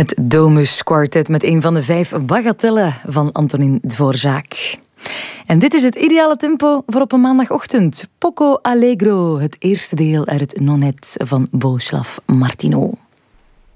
Het Domus Quartet met een van de 5 bagatellen van Antonin Dvorak. En dit is het ideale tempo voor op een maandagochtend. Poco Allegro, het eerste deel uit het Nonet van Bohuslav Martinů.